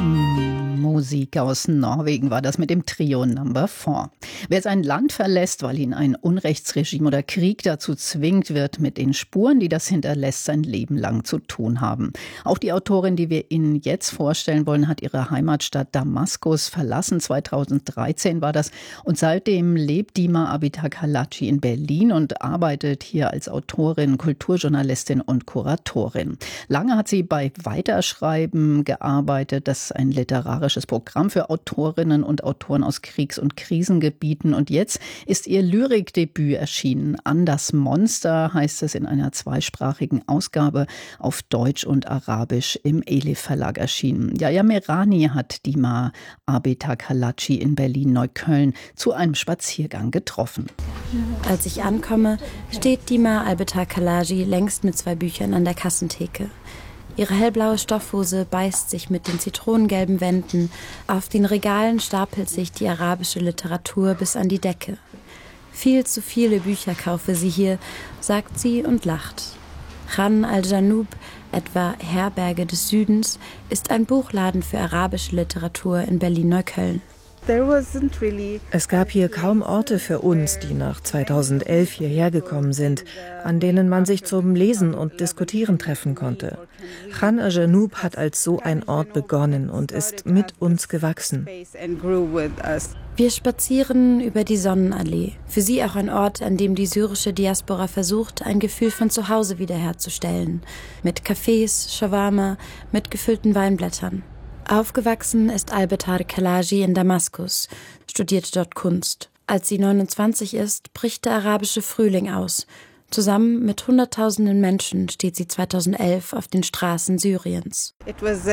Musik aus Norwegen war das mit dem Trio Number 4. Wer sein Land verlässt, weil ihn ein Unrechtsregime oder Krieg dazu zwingt, wird mit den Spuren, die das hinterlässt, sein Leben lang zu tun haben. Auch die Autorin, die wir Ihnen jetzt vorstellen wollen, hat ihre Heimatstadt Damaskus verlassen. 2013 war das. Und seitdem lebt Dima Abitag-Halaci in Berlin und arbeitet hier als Autorin, Kulturjournalistin und Kuratorin. Lange hat sie bei Weiterschreiben gearbeitet. Das ist ein literarisches Programm für Autorinnen und Autoren aus Kriegs- und Krisengebieten. Und jetzt ist ihr Lyrikdebüt erschienen. An das Monster heißt es in einer zweisprachigen Ausgabe auf Deutsch und Arabisch im Elif Verlag erschienen. Yahya Merani hat Dima Abitag-Halaci in Berlin-Neukölln zu einem Spaziergang getroffen. Als ich ankomme, steht Dima Abitag-Halaci längst mit 2 Büchern an der Kassentheke. Ihre hellblaue Stoffhose beißt sich mit den zitronengelben Wänden. Auf den Regalen stapelt sich die arabische Literatur bis an die Decke. Viel zu viele Bücher kaufe sie hier, sagt sie und lacht. Khan al-Janoub, etwa Herberge des Südens, ist ein Buchladen für arabische Literatur in Berlin-Neukölln. Es gab hier kaum Orte für uns, die nach 2011 hierher gekommen sind, an denen man sich zum Lesen und Diskutieren treffen konnte. Khan al-Janoub hat als so ein Ort begonnen und ist mit uns gewachsen. Wir spazieren über die Sonnenallee. Für sie auch ein Ort, an dem die syrische Diaspora versucht, ein Gefühl von Zuhause wiederherzustellen. Mit Cafés, Shawarma, mit gefüllten Weinblättern. Aufgewachsen ist Abitag-Halaci in Damaskus, studierte dort Kunst. Als sie 29 ist, bricht der arabische Frühling aus. Zusammen mit Hunderttausenden Menschen steht sie 2011 auf den Straßen Syriens. Es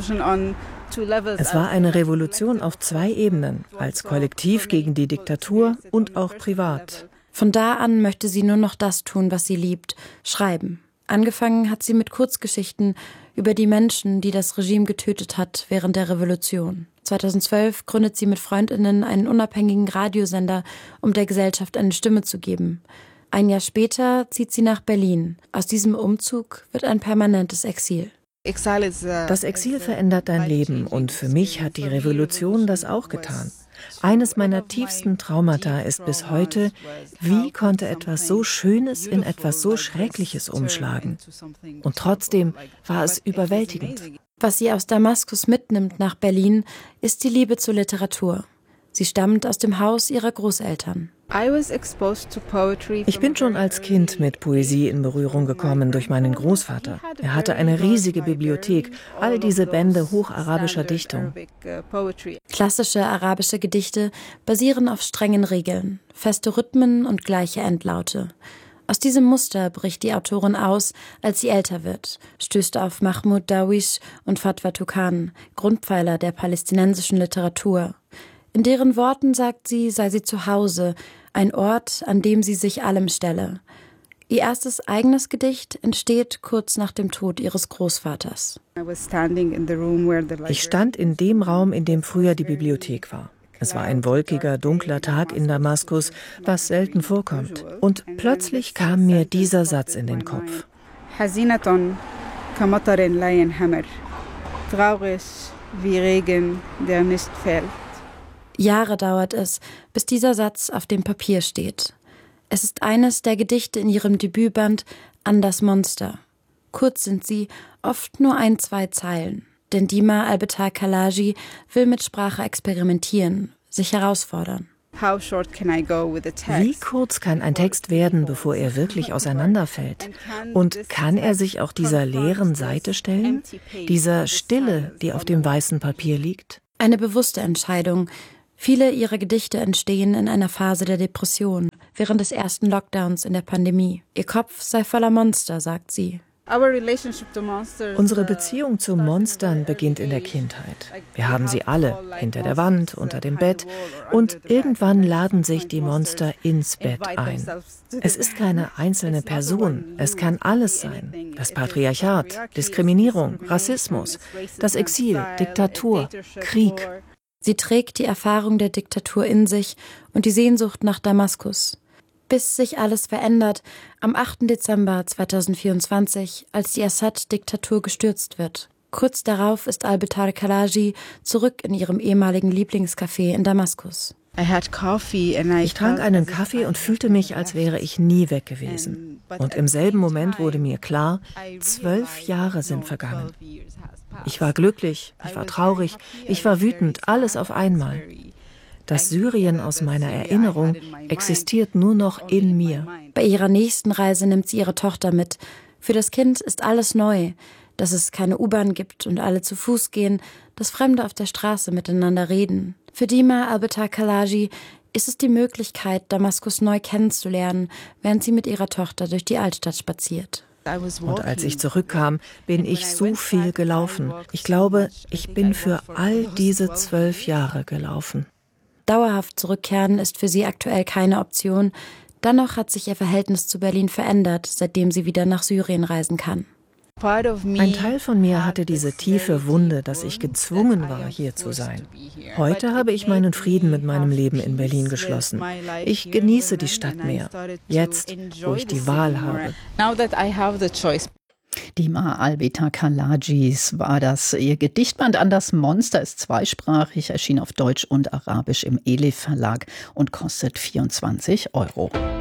war eine Revolution auf 2 Ebenen, als Kollektiv gegen die Diktatur und auch privat. Von da an möchte sie nur noch das tun, was sie liebt, schreiben. Angefangen hat sie mit Kurzgeschichten über die Menschen, die das Regime getötet hat während der Revolution. 2012 gründet sie mit Freundinnen einen unabhängigen Radiosender, um der Gesellschaft eine Stimme zu geben. Ein Jahr später zieht sie nach Berlin. Aus diesem Umzug wird ein permanentes Exil. Das Exil verändert dein Leben und für mich hat die Revolution das auch getan. Eines meiner tiefsten Traumata ist bis heute, wie konnte etwas so Schönes in etwas so Schreckliches umschlagen? Und trotzdem war es überwältigend. Was sie aus Damaskus mitnimmt nach Berlin, ist die Liebe zur Literatur. Sie stammt aus dem Haus ihrer Großeltern. Ich bin schon als Kind mit Poesie in Berührung gekommen durch meinen Großvater. Er hatte eine riesige Bibliothek, all diese Bände hocharabischer Dichtung. Klassische arabische Gedichte basieren auf strengen Regeln, feste Rhythmen und gleiche Endlaute. Aus diesem Muster bricht die Autorin aus, als sie älter wird, stößt auf Mahmoud Darwish und Fatwa Tuqan, Grundpfeiler der palästinensischen Literatur. In deren Worten sagt sie, sei sie zu Hause, ein Ort, an dem sie sich allem stelle. Ihr erstes eigenes Gedicht entsteht kurz nach dem Tod ihres Großvaters. Ich stand in dem Raum, in dem früher die Bibliothek war. Es war ein wolkiger, dunkler Tag in Damaskus, was selten vorkommt. Und plötzlich kam mir dieser Satz in den Kopf. Traurig wie Regen, der nicht fällt. Jahre dauert es, bis dieser Satz auf dem Papier steht. Es ist eines der Gedichte in ihrem Debütband An das Monster. Kurz sind sie, oft nur 1-2 Zeilen. Denn Dima Abitag-Halaci will mit Sprache experimentieren, sich herausfordern. Wie kurz kann ein Text werden, bevor er wirklich auseinanderfällt? Und kann er sich auch dieser leeren Seite stellen? Dieser Stille, die auf dem weißen Papier liegt? Eine bewusste Entscheidung. Viele ihrer Gedichte entstehen in einer Phase der Depression, während des ersten Lockdowns in der Pandemie. Ihr Kopf sei voller Monster, sagt sie. Unsere Beziehung zu Monstern beginnt in der Kindheit. Wir haben sie alle, hinter der Wand, unter dem Bett. Und irgendwann laden sich die Monster ins Bett ein. Es ist keine einzelne Person, es kann alles sein. Das Patriarchat, Diskriminierung, Rassismus, das Exil, Diktatur, Krieg. Sie trägt die Erfahrung der Diktatur in sich und die Sehnsucht nach Damaskus. Bis sich alles verändert, am 8. Dezember 2024, als die Assad-Diktatur gestürzt wird. Kurz darauf ist Albetar Kalaji zurück in ihrem ehemaligen Lieblingscafé in Damaskus. Ich trank einen Kaffee und fühlte mich, als wäre ich nie weg gewesen. Und im selben Moment wurde mir klar, 12 Jahre sind vergangen. Ich war glücklich, ich war traurig, ich war wütend, alles auf einmal. Das Syrien aus meiner Erinnerung existiert nur noch in mir. Bei ihrer nächsten Reise nimmt sie ihre Tochter mit. Für das Kind ist alles neu. Dass es keine U-Bahn gibt und alle zu Fuß gehen, dass Fremde auf der Straße miteinander reden. Für Dima Albetar Kalaji ist es die Möglichkeit, Damaskus neu kennenzulernen, während sie mit ihrer Tochter durch die Altstadt spaziert. Und als ich zurückkam, bin ich so viel gelaufen. Ich glaube, ich bin für all diese 12 Jahre gelaufen. Dauerhaft zurückkehren ist für sie aktuell keine Option. Dennoch hat sich ihr Verhältnis zu Berlin verändert, seitdem sie wieder nach Syrien reisen kann. Ein Teil von mir hatte diese tiefe Wunde, dass ich gezwungen war, hier zu sein. Heute habe ich meinen Frieden mit meinem Leben in Berlin geschlossen. Ich genieße die Stadt mehr, jetzt, wo ich die Wahl habe. Dima Albetar Kalaji war das. Ihr Gedichtband An das Monster ist zweisprachig, erschien auf Deutsch und Arabisch im Elif Verlag und kostet 24 €.